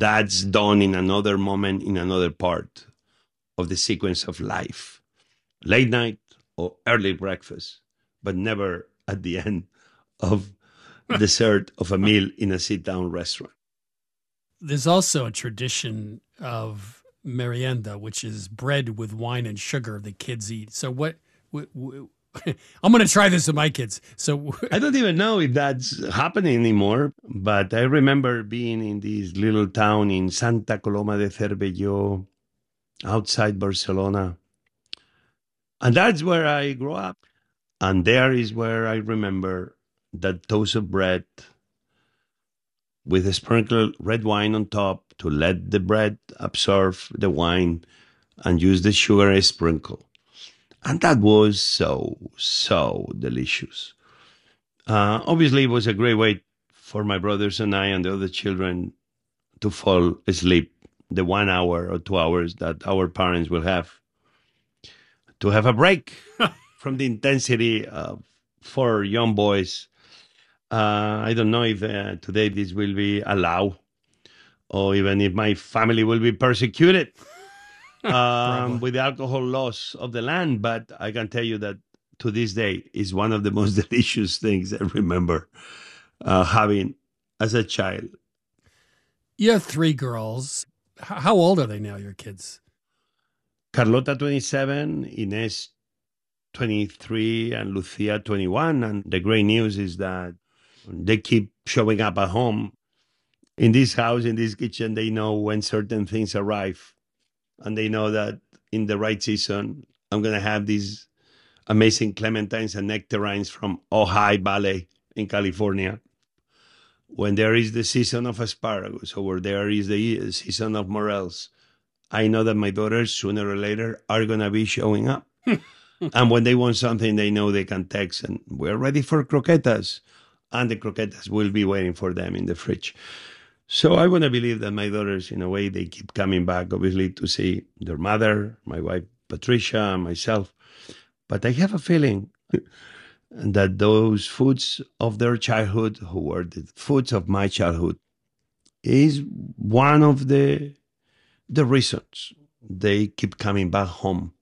that's done in another moment, in another part of the sequence of life. Late night or early breakfast, but never at the end of dessert of a meal in a sit-down restaurant. There's also a tradition of merienda, which is bread with wine and sugar the kids eat. So I'm going to try this with my kids. So I don't even know if that's happening anymore, but I remember being in this little town in Santa Coloma de Cervelló, outside Barcelona. And that's where I grew up. And there is where I remember that toast of bread with a sprinkled red wine on top to let the bread absorb the wine and use the sugar as sprinkle. And that was so delicious. Obviously, it was a great way for my brothers and I and the other children to fall asleep the 1 hour or 2 hours that our parents will have to have a break from the intensity of 4 young boys. I don't know if today this will be allowed or even if my family will be persecuted with the alcohol laws of the land. But I can tell you that to this day is one of the most delicious things I remember having as a child. You have 3 girls. How old are they now, your kids? Carlota, 27, Ines, 23, and Lucia, 21. And the great news is that they keep showing up at home. In this house, in this kitchen, they know when certain things arrive. And they know that in the right season, I'm going to have these amazing clementines and nectarines from Ojai Valley in California. When there is the season of asparagus or there is the season of morels, I know that my daughters sooner or later are going to be showing up. And when they want something, they know they can text and we're ready for croquetas. And the croquetas will be waiting for them in the fridge. So I want to believe that my daughters, in a way, they keep coming back, obviously, to see their mother, my wife, Patricia, and myself. But I have a feeling that those foods of their childhood, who were the foods of my childhood, is one of the reasons they keep coming back home.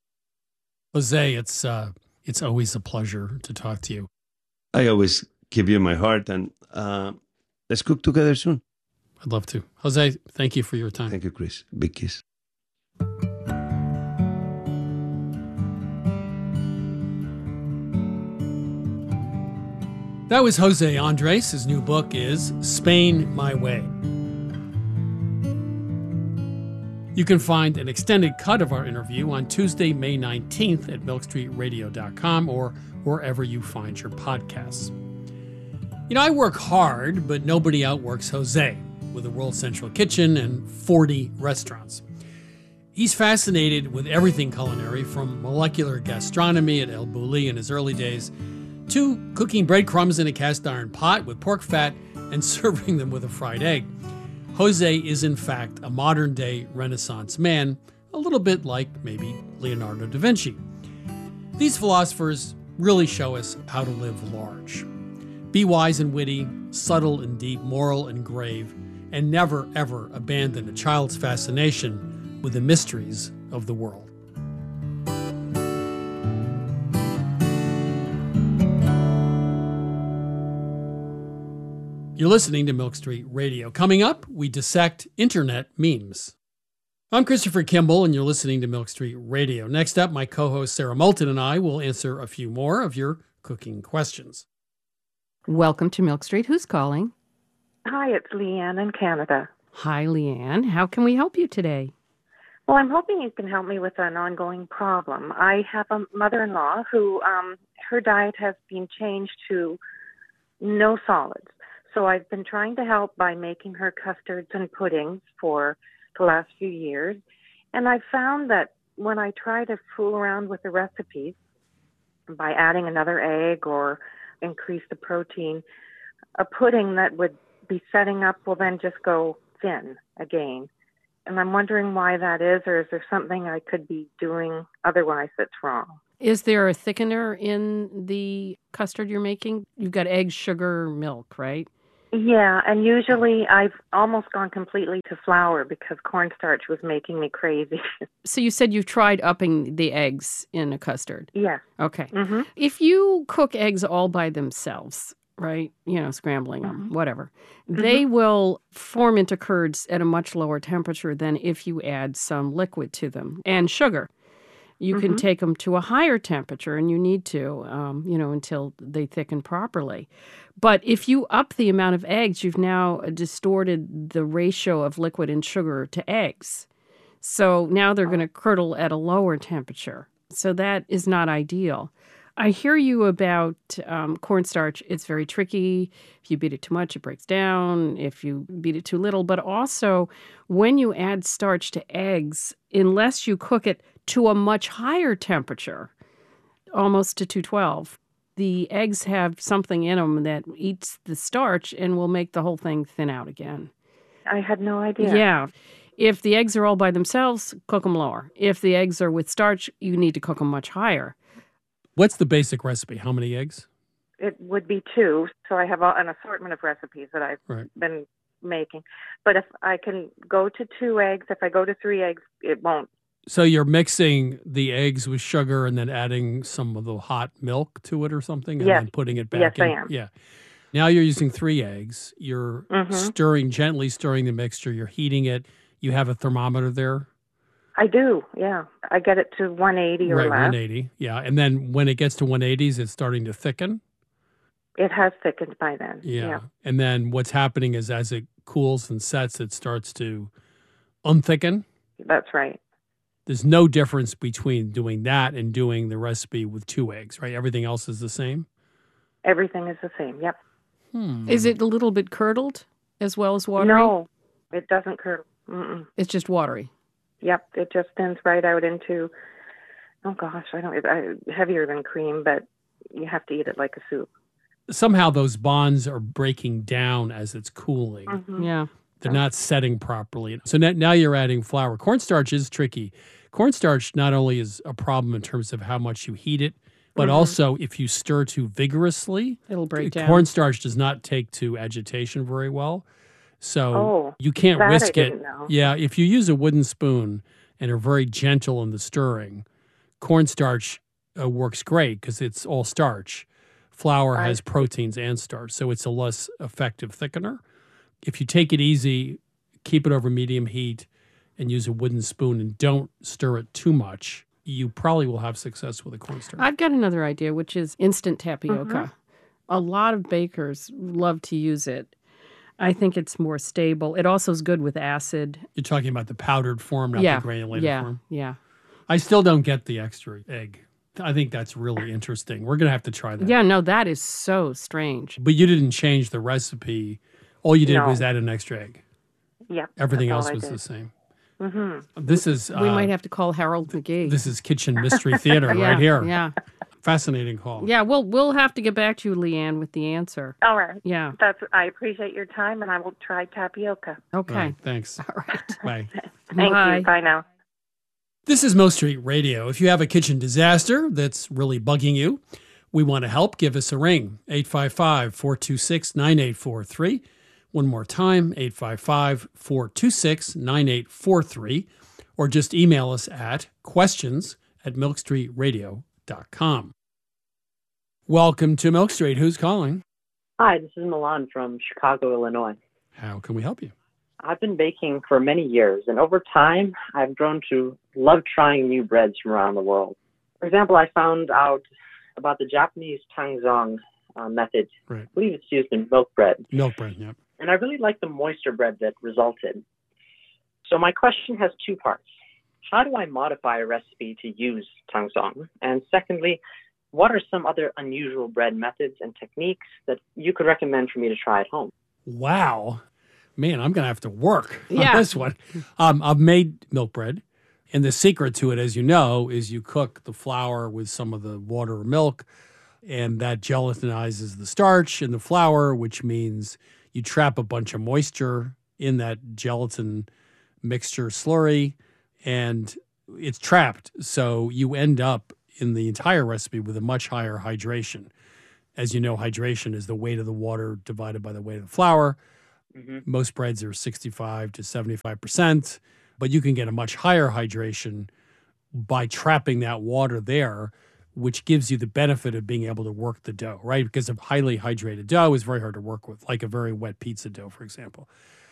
Jose, it's always a pleasure to talk to you. I always keep you in my heart, and let's cook together soon. I'd love to. Jose, thank you for your time. Thank you, Chris. Big kiss. That was Jose Andres. His new book is Spain My Way. You can find an extended cut of our interview on Tuesday, May 19th at milkstreetradio.com or wherever you find your podcasts. You know, I work hard, but nobody outworks Jose with a World Central Kitchen and 40 restaurants. He's fascinated with everything culinary, from molecular gastronomy at El Bulli in his early days to cooking breadcrumbs in a cast iron pot with pork fat and serving them with a fried egg. Jose is, in fact, a modern-day Renaissance man, a little bit like maybe Leonardo da Vinci. These philosophers really show us how to live large. Be wise and witty, subtle and deep, moral and grave, and never, ever abandon a child's fascination with the mysteries of the world. You're listening to Milk Street Radio. Coming up, we dissect internet memes. I'm Christopher Kimball, and you're listening to Milk Street Radio. Next up, my co-host Sarah Moulton and I will answer a few more of your cooking questions. Welcome to Milk Street. Who's calling? Hi, it's Leanne in Canada. Hi, Leanne. How can we help you today? Well, I'm hoping you can help me with an ongoing problem. I have a mother-in-law who, her diet has been changed to no solids. So I've been trying to help by making her custards and puddings for the last few years. And I found that when I try to fool around with the recipes by adding another egg or increase the protein, a pudding that would be setting up will then just go thin again. And I'm wondering why that is, or is there something I could be doing otherwise that's wrong? Is there a thickener in the custard you're making? You've got eggs, sugar, milk, right? Yeah, and usually I've almost gone completely to flour because cornstarch was making me crazy. So you said you've tried upping the eggs in a custard. Yes. Okay. Mm-hmm. If you cook eggs all by themselves, right, scrambling them, whatever, they will form into curds at a much lower temperature than if you add some liquid to them and sugar. You can take them to a higher temperature, and you need to, until they thicken properly. But if you up the amount of eggs, you've now distorted the ratio of liquid and sugar to eggs. So now they're going to curdle at a lower temperature. So that is not ideal. I hear you about cornstarch. It's very tricky. If you beat it too much, it breaks down. If you beat it too little. But also, when you add starch to eggs, unless you cook it to a much higher temperature, almost to 212, the eggs have something in them that eats the starch and will make the whole thing thin out again. I had no idea. Yeah. If the eggs are all by themselves, cook them lower. If the eggs are with starch, you need to cook them much higher. What's the basic recipe? How many eggs? It would be 2, so I have an assortment of recipes that I've been making. But if I can go to 2 eggs, if I go to 3 eggs, it won't. So you're mixing the eggs with sugar and then adding some of the hot milk to it or something, and then putting it back in? Yes, I am. Yeah. Now you're using 3 eggs. You're gently stirring the mixture. You're heating it. You have a thermometer there? I do, yeah. I get it to 180 or less. 180, yeah. And then when it gets to 180s, it's starting to thicken? It has thickened by then. Yeah. And then what's happening is as it cools and sets, it starts to unthicken? That's right. There's no difference between doing that and doing the recipe with 2 eggs, right? Everything else is the same? Everything is the same, yep. Is it a little bit curdled as well as watery? No, it doesn't curdle. Mm-mm. It's just watery. Yep, it just thins right out into, heavier than cream, but you have to eat it like a soup. Somehow those bonds are breaking down as it's cooling. Yeah. They're not setting properly. So now you're adding flour. Cornstarch is tricky. Cornstarch not only is a problem in terms of how much you heat it, but also if you stir too vigorously, it'll break down. Cornstarch does not take to agitation very well. So you can't that whisk I it. didn't know. Yeah, if you use a wooden spoon and are very gentle in the stirring, cornstarch works great because it's all starch. Flour has proteins and starch, so it's a less effective thickener. If you take it easy, keep it over medium heat, and use a wooden spoon and don't stir it too much, you probably will have success with a cornstarch. I've got another idea, which is instant tapioca. A lot of bakers love to use it. I think it's more stable. It also is good with acid. You're talking about the powdered form, not the granulated form? Yeah. I still don't get the extra egg. I think that's really interesting. We're going to have to try that. Yeah, no, that is so strange. But you didn't change the recipe. All you did was add an extra egg. Yep. Everything else was the same. This is... we might have to call Harold McGee. This is Kitchen Mystery Theater right here. Yeah. Fascinating call. Yeah, we'll have to get back to you, Leanne, with the answer. All right. Yeah. I appreciate your time, and I will try tapioca. Okay. Right, thanks. All right. Bye. Thank Bye. you. Bye now. This is Mo Street Radio. If you have a kitchen disaster that's really bugging you, we want to help. Give us a ring, 855-426-9843. One more time, 855-426-9843. Or just email us at questions@milkstreetradio.com. Welcome to Milk Street. Who's calling? Hi, this is Milan from Chicago, Illinois. How can we help you? I've been baking for many years, and over time, I've grown to love trying new breads from around the world. For example, I found out about the Japanese tangzong method. Right. I believe it's used in milk bread. Milk bread, yeah. And I really like the moister bread that resulted. So my question has 2 parts. How do I modify a recipe to use tangzong? And secondly, what are some other unusual bread methods and techniques that you could recommend for me to try at home? Wow. Man, I'm going to have to work on Yeah. this one. I've made milk bread. And the secret to it, as you know, is you cook the flour with some of the water or milk, and that gelatinizes the starch in the flour, which means you trap a bunch of moisture in that gelatin mixture slurry, and it's trapped. So you end up in the entire recipe with a much higher hydration. As you know, hydration is the weight of the water divided by the weight of the flour. Mm-hmm. Most breads are 65 to 75%, but you can get a much higher hydration by trapping that water there, which gives you the benefit of being able to work the dough, right? Because a highly hydrated dough is very hard to work with, like a very wet pizza dough, for example.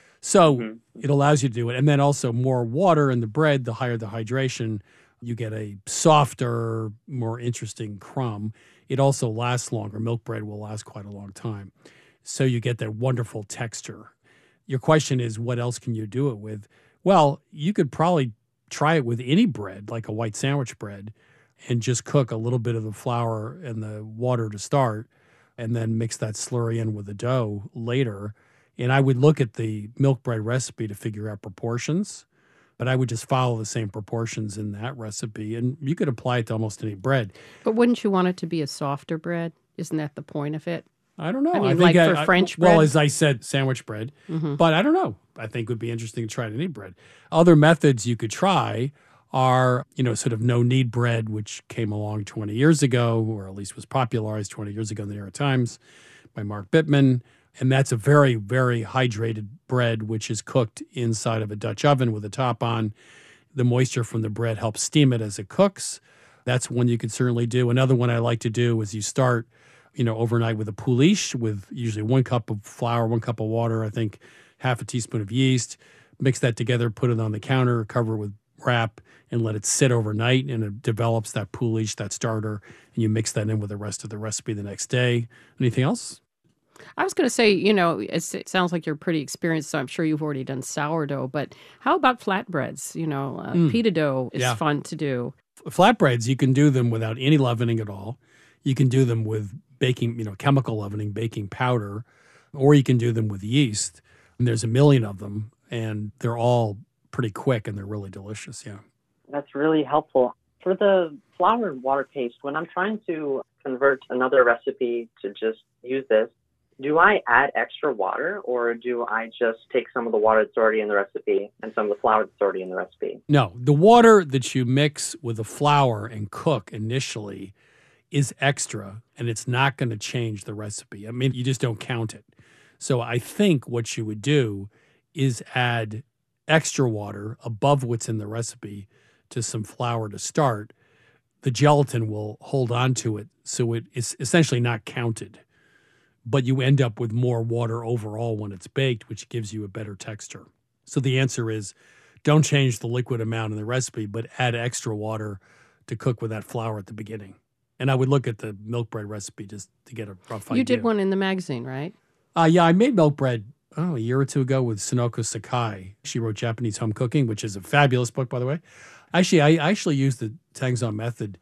So it allows you to do it. And then also more water in the bread, the higher the hydration, you get a softer, more interesting crumb. It also lasts longer. Milk bread will last quite a long time. So you get that wonderful texture. Your question is, what else can you do it with? Well, you could probably try it with any bread, like a white sandwich bread, and just cook a little bit of the flour and the water to start, and then mix that slurry in with the dough later. And I would look at the milk bread recipe to figure out proportions, but I would just follow the same proportions in that recipe, and you could apply it to almost any bread. But wouldn't you want it to be a softer bread? Isn't that the point of it? I don't know. I mean, think like for French bread? Well, as I said, sandwich bread. But I don't know. I think it would be interesting to try it in any bread. Other methods you could try are, sort of no-knead bread, which came along 20 years ago, or at least was popularized 20 years ago in the New York Times by Mark Bittman. And that's a very, very hydrated bread, which is cooked inside of a Dutch oven with a top on. The moisture from the bread helps steam it as it cooks. That's one you could certainly do. Another one I like to do is you start, overnight with a pouliche with usually 1 cup of flour, 1 cup of water, I think half a teaspoon of yeast. Mix that together, put it on the counter, cover it with wrap, and let it sit overnight, and it develops that pouliche, that starter, and you mix that in with the rest of the recipe the next day. Anything else? I was going to say, it sounds like you're pretty experienced, so I'm sure you've already done sourdough, but how about flatbreads? Pita dough is fun to do. Flatbreads, you can do them without any leavening at all. You can do them with baking, chemical leavening, baking powder, or you can do them with yeast. And there's a million of them, and they're all pretty quick, and they're really delicious, yeah. That's really helpful. For the flour and water paste, when I'm trying to convert another recipe to just use this, do I add extra water, or do I just take some of the water that's already in the recipe and some of the flour that's already in the recipe? No, the water that you mix with the flour and cook initially is extra, and it's not going to change the recipe. I mean, you just don't count it. So I think what you would do is add extra water above what's in the recipe to some flour to start. The gelatin will hold on to it, so it is essentially not counted. But you end up with more water overall when it's baked, which gives you a better texture. So the answer is, don't change the liquid amount in the recipe, but add extra water to cook with that flour at the beginning. And I would look at the milk bread recipe just to get a rough idea. You did one in the magazine, right? Yeah, I made milk bread a year or two ago with Sonoko Sakai. She wrote Japanese Home Cooking, which is a fabulous book, by the way. Actually, I actually used the Tangzong method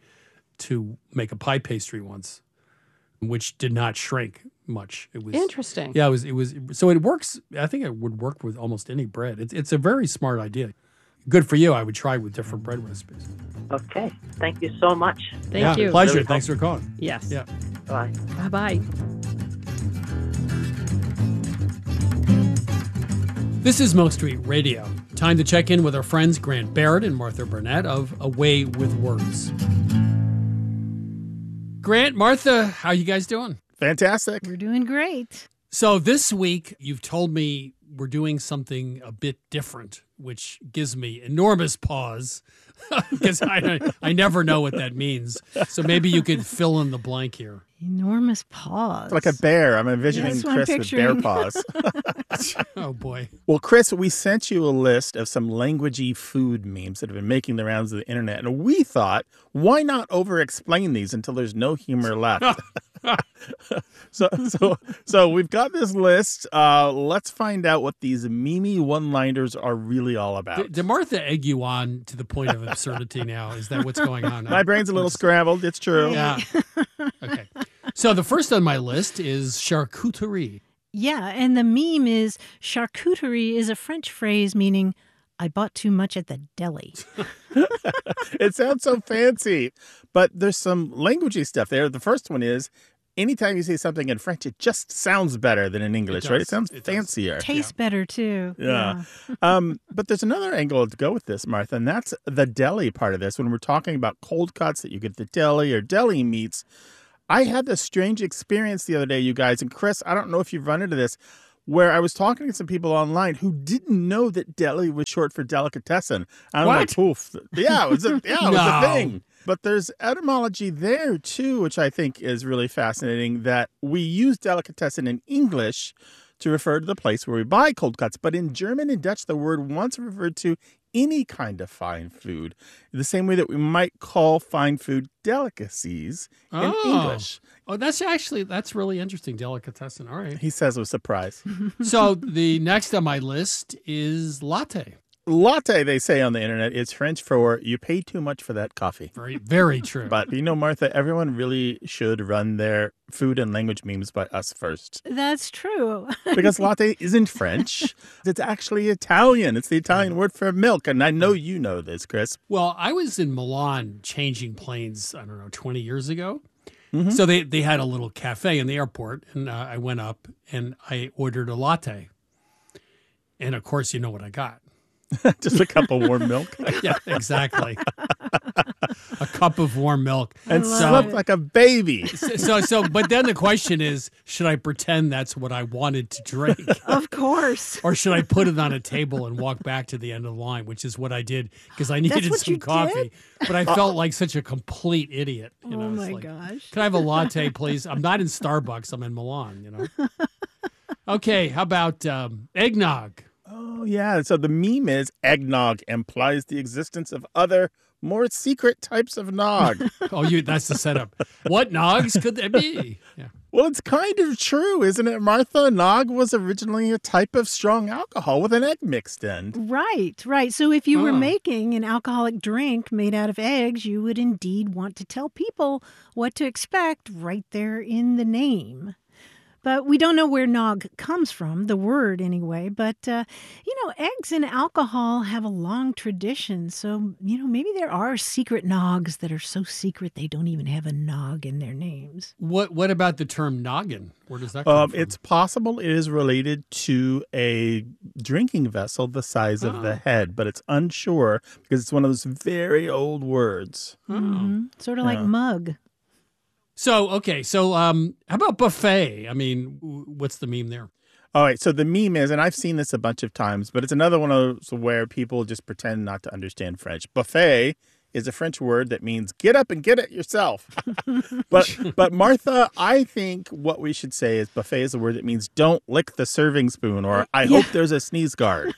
to make a pie pastry once, which did not shrink much. It was interesting. Yeah, it was. So it works. I think it would work with almost any bread. It's a very smart idea. Good for you. I would try with different bread recipes. Okay. Thank you so much. Thank you. Pleasure. Really Thanks for calling. Yes. Yeah. Bye. Bye-bye. This is Milk Street Radio. Time to check in with our friends Grant Barrett and Martha Burnett of A Way with Words. Grant, Martha, how you guys doing? Fantastic. We're doing great. So this week, you've told me we're doing something a bit different, which gives me enormous pause because I never know what that means. So maybe you could fill in the blank here. Enormous paws. Like a bear. I'm envisioning That's what I'm Chris with bear paws. Oh, boy. Well, Chris, we sent you a list of some languagey food memes that have been making the rounds of the internet. And we thought, why not over-explain these until there's no humor left? So we've got this list. Let's find out what these meme one-liners are really all about. Did Martha egg you on to the point of absurdity now? Is that what's going on? My brain's a little scrambled. It's true. Yeah. Okay. So the first on my list is charcuterie. Yeah, and the meme is charcuterie is a French phrase meaning I bought too much at the deli. It sounds so fancy, but there's some languagey stuff there. The first one is anytime you say something in French, it just sounds better than in English, right? It sounds fancier. Tastes better, too. Yeah. But there's another angle to go with this, Martha, and that's the deli part of this. When we're talking about cold cuts that you get at the deli or deli meats, I had this strange experience the other day, you guys. And Chris, I don't know if you've run into this, where I was talking to some people online who didn't know that deli was short for delicatessen. I'm like, poof. Yeah, it was a thing. But there's etymology there, too, which I think is really fascinating, that we use delicatessen in English to refer to the place where we buy cold cuts. But in German and Dutch, the word once referred to any kind of fine food, the same way that we might call fine food delicacies in English. Oh, that's really interesting. Delicatessen. All right. He says with surprise. So the next on my list is latte. Latte, they say on the internet, is French for you pay too much for that coffee. Very, very true. But, Martha, everyone really should run their food and language memes by us first. That's true. Because latte isn't French. It's actually Italian. It's the Italian word for milk. And I know you know this, Chris. Well, I was in Milan changing planes, 20 years ago. Mm-hmm. So they had a little cafe in the airport. And I went up and I ordered a latte. And, of course, you know what I got. Just a cup of warm milk. Yeah, exactly. A cup of warm milk. And slept like a baby. But then the question is, should I pretend that's what I wanted to drink? Of course. Or should I put it on a table and walk back to the end of the line, which is what I did because I needed some coffee. But I felt like such a complete idiot. Oh, my gosh. Can I have a latte, please? I'm not in Starbucks. I'm in Milan, Okay, how about eggnog? Oh, yeah. So the meme is eggnog implies the existence of other, more secret types of nog. That's the setup. What nogs could there be? Yeah. Well, it's kind of true, isn't it, Martha? Nog was originally a type of strong alcohol with an egg mixed in. Right. So if you were making an alcoholic drink made out of eggs, you would indeed want to tell people what to expect right there in the name. But we don't know where nog comes from, the word anyway. But, eggs and alcohol have a long tradition. So, maybe there are secret nogs that are so secret they don't even have a nog in their names. What about the term noggin? Where does that come from? It's possible it is related to a drinking vessel the size of the head, but it's unsure because it's one of those very old words. Mm-hmm. Sort of like mug. So how about buffet? I mean, what's the meme there? All right, so the meme is, and I've seen this a bunch of times, but it's another one of those where people just pretend not to understand French. Buffet is a French word that means get up and get it yourself. But Martha, I think what we should say is buffet is a word that means don't lick the serving spoon, or I hope there's a sneeze guard.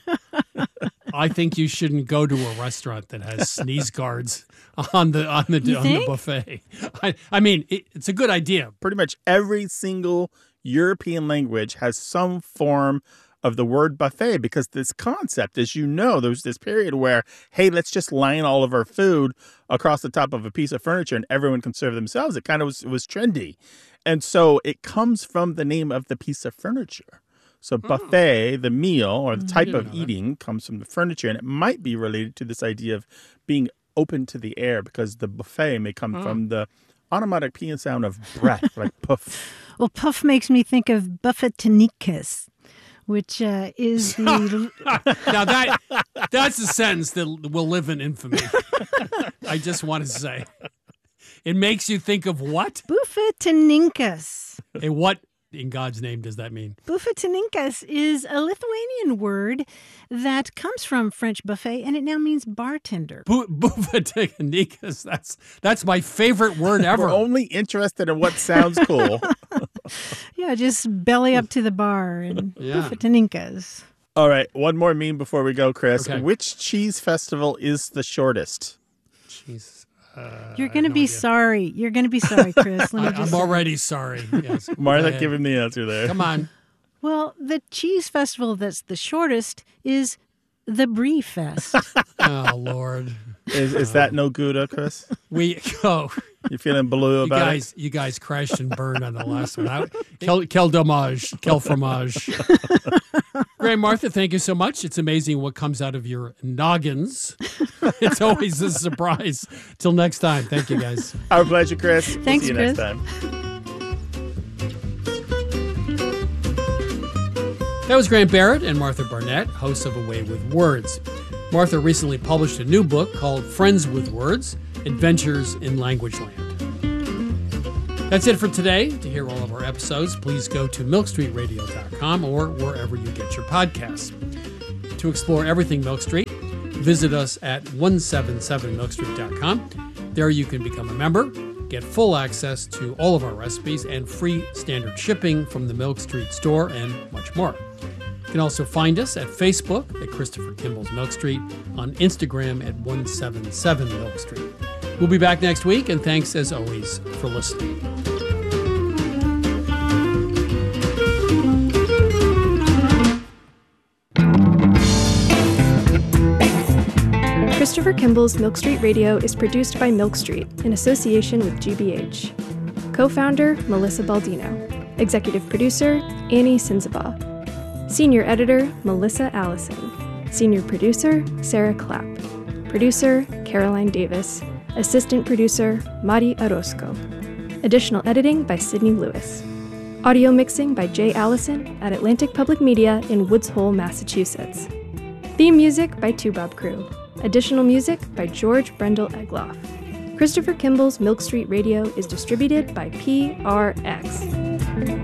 I think you shouldn't go to a restaurant that has sneeze guards on the buffet. I mean, it's a good idea. Pretty much every single European language has some form of the word buffet because this concept, as you know, there was this period where, hey, let's just line all of our food across the top of a piece of furniture and everyone can serve themselves. It kind of was trendy. And so it comes from the name of the piece of furniture. So buffet, the meal or the type of eating comes from the furniture, and it might be related to this idea of being open to the air because the buffet may come from the onomatopoeia sound of breath, like puff. Well, puff makes me think of buffetinicus, which is the... Now that's a sentence that will live in infamy. I just want to say. It makes you think of what? Buffetininkus. Hey, what in God's name does that mean? Buffetininkas is a Lithuanian word that comes from French buffet, and it now means bartender. Buffetininkas, that's my favorite word ever. We're only interested in what sounds cool. Yeah, just belly up to the bar and buffetininkas. All right, one more meme before we go, Chris. Okay. Which cheese festival is the shortest? Jeez. You're going to be sorry. You're going to be sorry, Chris. I'm already sorry. Yes. Martha, give him the answer there. Come on. Well, the cheese festival that's the shortest is the Brie Fest. Oh, Lord. Is that no Gouda, Chris? You feeling blue about it? You guys crashed and burned on the last one. Quel dommage. Quel fromage. Graham, Martha, thank you so much. It's amazing what comes out of your noggins. It's always a surprise. Till next time. Thank you, guys. Our pleasure, Chris. Thanks, see you Chris. next time. That was Graham Barrett and Martha Barnett, hosts of A Way with Words. Martha recently published a new book called Friends with Words, Adventures in Language Land. That's it for today. To hear all of our episodes, please go to milkstreetradio.com or wherever you get your podcasts. To explore everything Milk Street, visit us at 177milkstreet.com. There you can become a member, get full access to all of our recipes, and free standard shipping from the Milk Street store, and much more. You can also find us at Facebook at Christopher Kimball's Milk Street, on Instagram at 177 Milk Street. We'll be back next week, and thanks as always for listening. Christopher Kimball's Milk Street Radio is produced by Milk Street in association with GBH. Co-founder, Melissa Baldino. Executive producer, Annie Sinzaba. Senior editor, Melissa Allison. Senior producer, Sarah Clapp. Producer, Caroline Davis. Assistant producer, Mari Orozco. Additional editing by Sydney Lewis. Audio mixing by Jay Allison at Atlantic Public Media in Woods Hole, Massachusetts. Theme music by Toubab Crew. Additional music by George Brendel Egloff. Christopher Kimball's Milk Street Radio is distributed by PRX.